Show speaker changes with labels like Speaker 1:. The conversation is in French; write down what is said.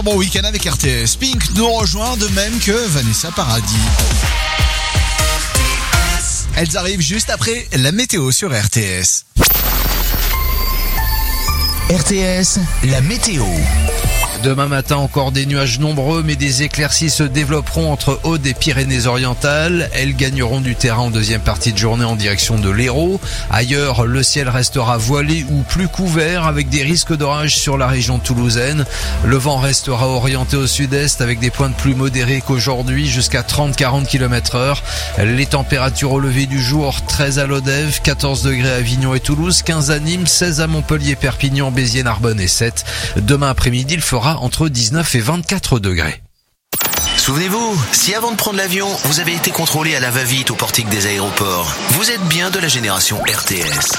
Speaker 1: Bon week-end avec RTS. Pink nous rejoint de même que Vanessa Paradis. Elles arrivent juste après la météo sur RTS.
Speaker 2: RTS, la météo.
Speaker 3: Demain matin, encore des nuages nombreux, mais des éclaircies se développeront entre Aude et Pyrénées-Orientales. Elles gagneront du terrain en deuxième partie de journée en direction de l'Hérault. Ailleurs, le ciel restera voilé ou plus couvert avec des risques d'orage sur la région toulousaine. Le vent restera orienté au sud-est avec des pointes plus modérées qu'aujourd'hui, jusqu'à 30-40 km/h. Les températures au lever du jour, 13 à Lodève, 14 degrés à Avignon et Toulouse, 15 à Nîmes, 16 à Montpellier, Perpignan, Béziers, Narbonne et 7. Demain après-midi, il fera entre 19 et 24 degrés.
Speaker 2: Souvenez-vous, si avant de prendre l'avion, vous avez été contrôlé à la va-vite au portique des aéroports, vous êtes bien de la génération RTS.